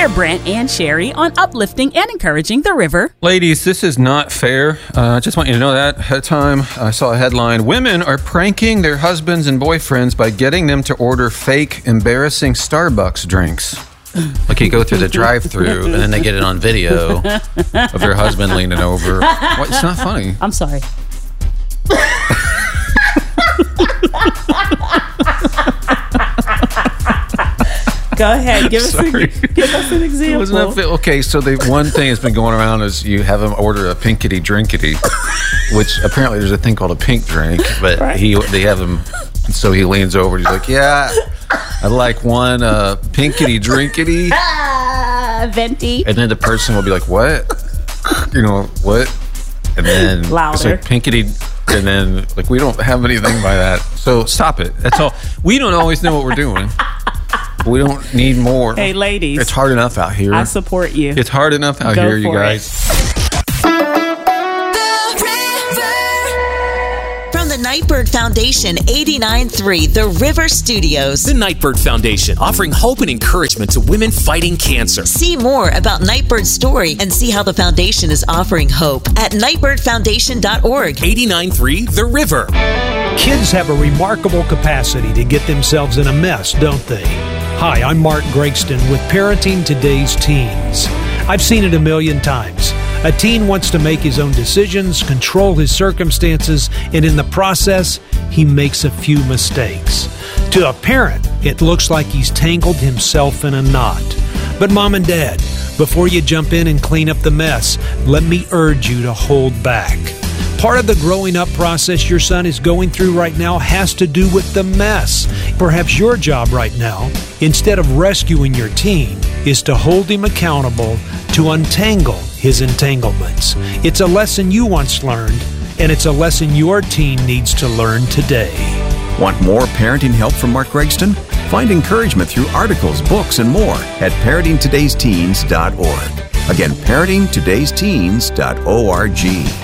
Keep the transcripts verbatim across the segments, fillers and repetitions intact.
Hear Brent and Sherry on uplifting and encouraging the river. Ladies, this is not fair. I uh, just want you to know that ahead of time. I saw a headline. Women are pranking their husbands and boyfriends by getting them to order fake, embarrassing Starbucks drinks. Like you go through the drive-thru and then they get it on video of their husband leaning over. What? It's not funny. I'm sorry. Go ahead. Give us, a, give us an example. Wasn't that, okay, so the one thing that's been going around is you have them order a pinkity drinkity, which apparently there's a thing called a pink drink, but right. he they have him, so he leans over and he's like, yeah, I'd like one uh, pinkity drinkity. Ah, venti. And then the person will be like, what? You know, what? And then louder. It's like pinkity, and then like, we don't have anything by that. So stop it. That's all. We don't always know what we're doing. We don't need more. Hey, ladies. It's hard enough out here. I support you. It's hard enough out Go here, you guys. From the Nightbird Foundation, eighty-nine point three The River Studios. The Nightbird Foundation, offering hope and encouragement to women fighting cancer. See more about Nightbird's story and see how the foundation is offering hope at nightbird foundation dot org. eighty-nine point three The River. Kids have a remarkable capacity to get themselves in a mess, don't they? Hi, I'm Mark Gregston with Parenting Today's Teens. I've seen it a million times. A teen wants to make his own decisions, control his circumstances, and in the process, he makes a few mistakes. To a parent, it looks like he's tangled himself in a knot. But Mom and Dad, before you jump in and clean up the mess, let me urge you to hold back. Part of the growing up process your son is going through right now has to do with the mess. Perhaps your job right now, instead of rescuing your teen, is to hold him accountable to untangle his entanglements. It's a lesson you once learned, and it's a lesson your teen needs to learn today. Want more parenting help from Mark Gregston? Find encouragement through articles, books, and more at parenting todays teens dot org. Again, parenting todays teens dot org.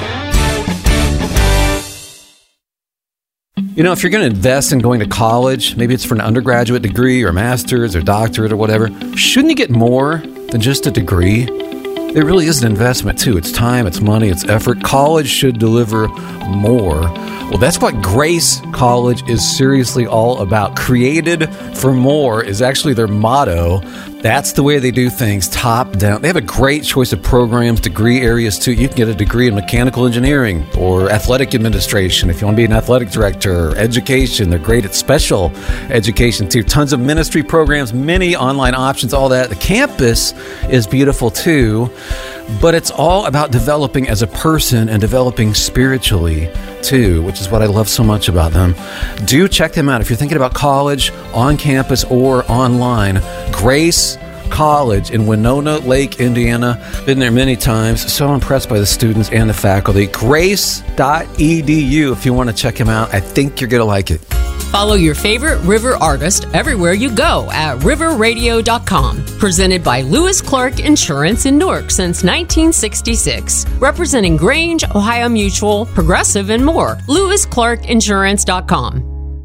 You know, if you're going to invest in going to college, maybe it's for an undergraduate degree or a master's or doctorate or whatever, shouldn't you get more than just a degree? It really is an investment, too. It's time, it's money, it's effort. College should deliver more. Well, that's what Grace College is seriously all about. Created for more is actually their motto. That's the way they do things, top down. They have a great choice of programs, degree areas, too. You can get a degree in mechanical engineering or athletic administration if you want to be an athletic director, or education. They're great at special education, too. Tons of ministry programs, many online options, all that. The campus is beautiful, too. But it's all about developing as a person and developing spiritually, too, which is what I love so much about them. Do check them out if you're thinking about college, on campus, or online. Grace College in Winona Lake, Indiana. Been there many times. So impressed by the students and the faculty. grace dot e d u if you want to check them out. I think you're going to like it. Follow your favorite River artist everywhere you go at river radio dot com. Presented by Lewis Clark Insurance in Newark since nineteen sixty-six. Representing Grange, Ohio Mutual, Progressive, and more. lewis clark insurance dot com.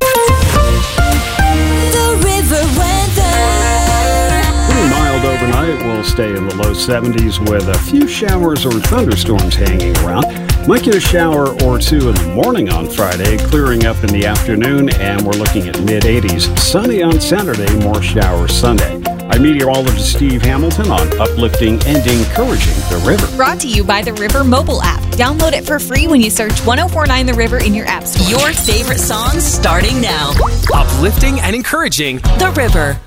The River weather. Mild overnight, we'll stay in the low seventies with a few showers or thunderstorms hanging around. Might get a shower or two in the morning on Friday, clearing up in the afternoon, and we're looking at mid-eighties. Sunny on Saturday, more showers Sunday. I'm meteorologist Steve Hamilton on uplifting and encouraging the river. Brought to you by the River mobile app. Download it for free when you search ten forty-nine The River in your app store. Your favorite songs starting now. Uplifting and encouraging The River.